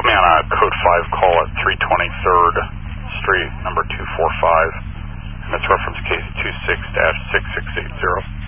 me on a code 5 call at 323rd Street, number 245, and it's reference case 26-6680.